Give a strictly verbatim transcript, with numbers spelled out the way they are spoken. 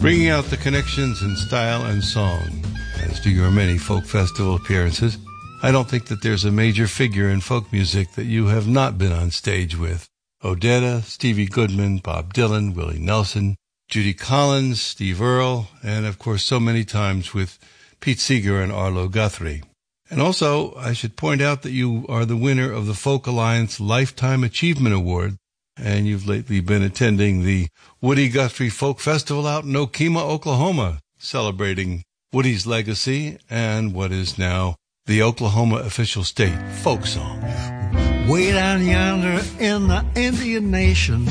bringing out the connections in style and song, as do your many folk festival appearances. I don't think that there's a major figure in folk music that you have not been on stage with. Odetta, Stevie Goodman, Bob Dylan, Willie Nelson, Judy Collins, Steve Earle, and of course so many times with Pete Seeger and Arlo Guthrie. And also, I should point out that you are the winner of the Folk Alliance Lifetime Achievement Award, and you've lately been attending the Woody Guthrie Folk Festival out in Okemah, Oklahoma, celebrating Woody's legacy and what is now the Oklahoma official state folk song. Way down yonder in the Indian Nation,